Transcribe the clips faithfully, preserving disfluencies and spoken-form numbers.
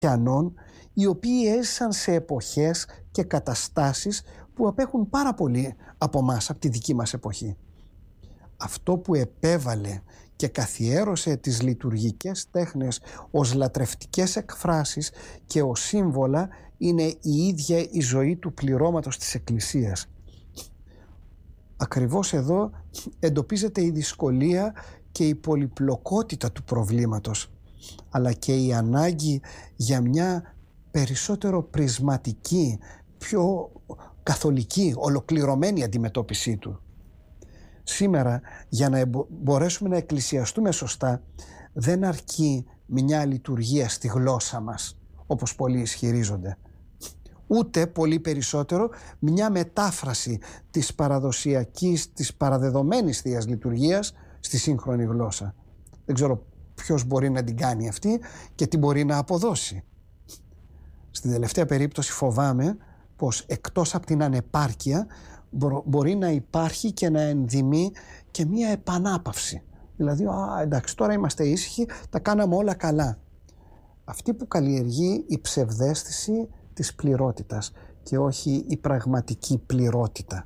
χριστιανών, οι οποίοι έζησαν σε εποχές και καταστάσεις που απέχουν πάρα πολύ από μας, από τη δική μας εποχή. Αυτό που επέβαλε και καθιέρωσε τις λειτουργικές τέχνες ως λατρευτικές εκφράσεις και ως σύμβολα είναι η ίδια η ζωή του πληρώματος της Εκκλησίας. Ακριβώς εδώ εντοπίζεται η δυσκολία και η πολυπλοκότητα του προβλήματος, αλλά και η ανάγκη για μια περισσότερο πρισματική, πιο καθολική, ολοκληρωμένη αντιμετώπιση του. Σήμερα, για να μπορέσουμε να εκκλησιαστούμε σωστά, δεν αρκεί μια λειτουργία στη γλώσσα μας, όπως πολλοί ισχυρίζονται. Ούτε πολύ περισσότερο μια μετάφραση της παραδοσιακής, της παραδεδομένης Θείας Λειτουργίας στη σύγχρονη γλώσσα. Δεν ξέρω ποιος μπορεί να την κάνει αυτή και τι μπορεί να αποδώσει. Στην τελευταία περίπτωση φοβάμαι πως εκτός από την ανεπάρκεια μπορεί να υπάρχει και να ενδυμεί και μία επανάπαυση. Δηλαδή, α, εντάξει, τώρα είμαστε ήσυχοι, τα κάναμε όλα καλά. Αυτή που καλλιεργεί η ψευδαίσθηση της πληρότητας και όχι η πραγματική πληρότητα.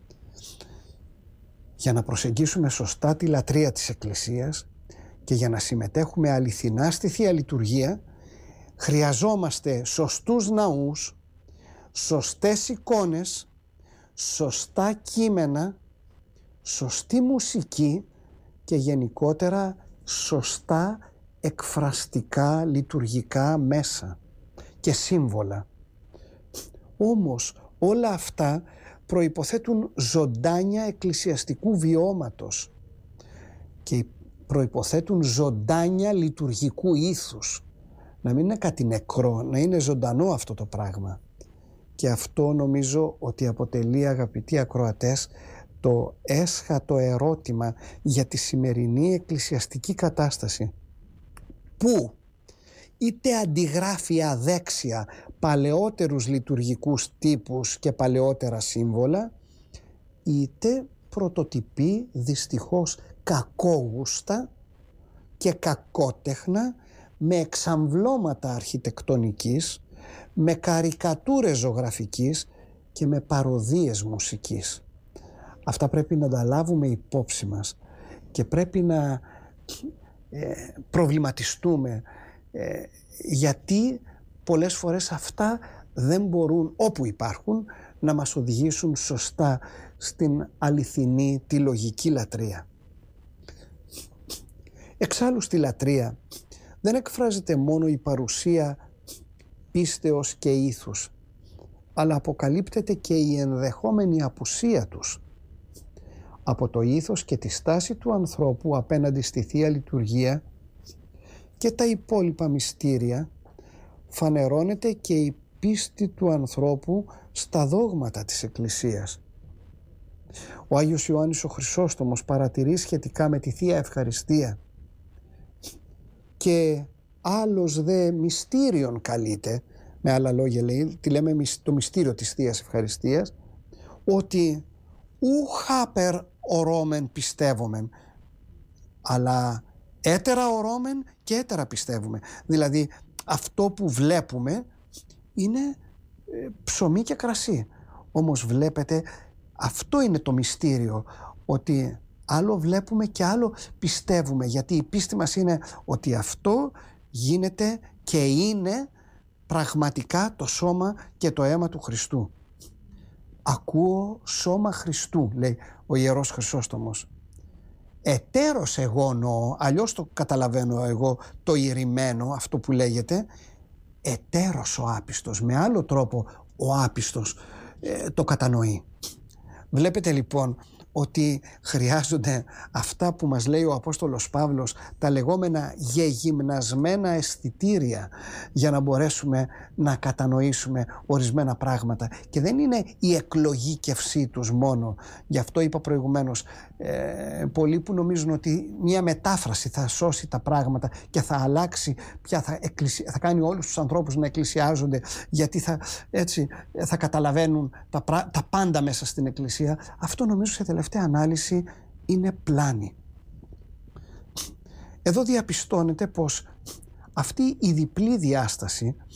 Για να προσεγγίσουμε σωστά τη λατρεία της Εκκλησίας και για να συμμετέχουμε αληθινά στη Θεία Λειτουργία, χρειαζόμαστε σωστούς ναούς, σωστές εικόνες, σωστά κείμενα, σωστή μουσική και γενικότερα σωστά εκφραστικά λειτουργικά μέσα και σύμβολα. Όμως όλα αυτά προϋποθέτουν ζωντάνια εκκλησιαστικού βιώματος και προϋποθέτουν ζωντάνια λειτουργικού ήθους. Να μην είναι κάτι νεκρό, να είναι ζωντανό αυτό το πράγμα. Και αυτό νομίζω ότι αποτελεί, αγαπητοί ακροατές, το έσχατο ερώτημα για τη σημερινή εκκλησιαστική κατάσταση, που είτε αντιγράφει αδέξια παλαιότερους λειτουργικούς τύπους και παλαιότερα σύμβολα, είτε πρωτοτυπεί δυστυχώς κακόγουστα και κακότεχνα με εξαμβλώματα αρχιτεκτονικής, με καρικατούρες ζωγραφικής και με παροδίες μουσικής. Αυτά πρέπει να τα λάβουμε υπόψη μας και πρέπει να ε, προβληματιστούμε ε, γιατί πολλές φορές αυτά δεν μπορούν, όπου υπάρχουν, να μας οδηγήσουν σωστά στην αληθινή, τη λογική λατρεία. Εξάλλου στη λατρεία δεν εκφράζεται μόνο η παρουσία πίστεως και ήθους, αλλά αποκαλύπτεται και η ενδεχόμενη απουσία τους. Από το ήθος και τη στάση του ανθρώπου απέναντι στη Θεία Λειτουργία και τα υπόλοιπα μυστήρια φανερώνεται και η πίστη του ανθρώπου στα δόγματα της Εκκλησίας. Ο Άγιος Ιωάννης ο Χρυσόστομος παρατηρεί σχετικά με τη Θεία Ευχαριστία: και άλλος δε μυστήριον καλείται, με άλλα λόγια λέει, τη λέμε το μυστήριο της Θείας Ευχαριστίας, ότι ου χάπερ ορώμεν πιστεύομεν, αλλά έτερα ορώμεν και έτερα πιστεύουμε. Δηλαδή αυτό που βλέπουμε είναι ψωμί και κρασί. Όμως βλέπετε, αυτό είναι το μυστήριο, ότι άλλο βλέπουμε και άλλο πιστεύουμε, γιατί η πίστη μας είναι ότι αυτό γίνεται και είναι πραγματικά το σώμα και το αίμα του Χριστού. Ακούω σώμα Χριστού, λέει ο Ιερός Χρυσόστομος. Ετέρος εγώ νοώ, αλλιώς το καταλαβαίνω εγώ το ηρημένο, αυτό που λέγεται, ετέρος ο άπιστος, με άλλο τρόπο ο άπιστος ε, το κατανοεί. Βλέπετε λοιπόν ότι χρειάζονται αυτά που μας λέει ο Απόστολος Παύλος, τα λεγόμενα γεγυμνασμένα αισθητήρια, για να μπορέσουμε να κατανοήσουμε ορισμένα πράγματα, και δεν είναι η εκλογήκευσή τους μόνο. Γι' αυτό είπα προηγουμένως, ε, πολλοί που νομίζουν ότι μια μετάφραση θα σώσει τα πράγματα και θα αλλάξει, πια θα, εκκλησι... θα κάνει όλους τους ανθρώπους να εκκλησιάζονται, γιατί θα, έτσι, θα καταλαβαίνουν τα, πρα... τα πάντα μέσα στην Εκκλησία. Αυτό νομίζω σε τελευταία ανάλυση είναι πλάνη. Εδώ διαπιστώνεται πως αυτή η διπλή διάσταση